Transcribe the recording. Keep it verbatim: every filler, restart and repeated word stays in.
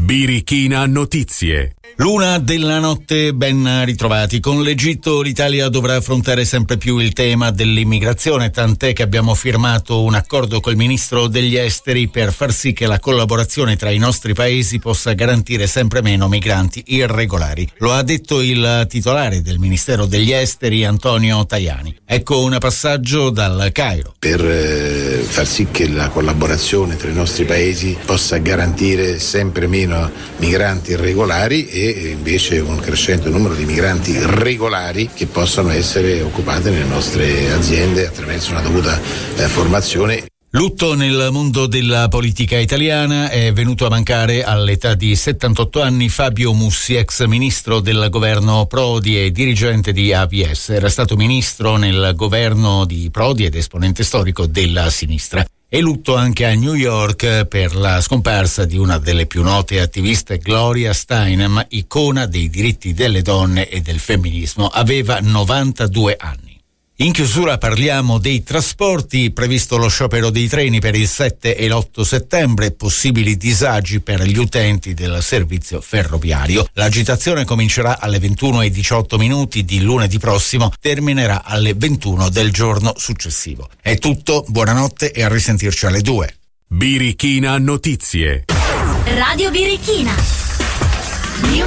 Birichina Notizie. L'una della notte, ben ritrovati. Con l'Egitto l'Italia dovrà affrontare sempre più il tema dell'immigrazione, tant'è che abbiamo firmato un accordo col ministro degli esteri per far sì che la collaborazione tra i nostri paesi possa garantire sempre meno migranti irregolari. Lo ha detto il titolare del Ministero degli Esteri, Antonio Tajani. Ecco un passaggio dal Cairo. Per eh, far sì che la collaborazione tra i nostri paesi possa garantire sempre meno migranti irregolari e invece un crescente numero di migranti regolari che possano essere occupati nelle nostre aziende attraverso una dovuta eh, formazione. Lutto nel mondo della politica italiana. È venuto a mancare all'età di settantotto anni Fabio Mussi, ex ministro del governo Prodi e dirigente di A V S. Era stato ministro nel governo di Prodi ed esponente storico della sinistra. E lutto anche a New York per la scomparsa di una delle più note attiviste, Gloria Steinem, icona dei diritti delle donne e del femminismo. Aveva novantadue anni. In chiusura parliamo dei trasporti, previsto lo sciopero dei treni per il sette e l'otto settembre, possibili disagi per gli utenti del servizio ferroviario. L'agitazione comincerà alle ventuno e diciotto minuti di lunedì prossimo, terminerà alle ventuno del giorno successivo. È tutto, buonanotte e a risentirci alle due. Birichina Notizie. Radio Birichina. News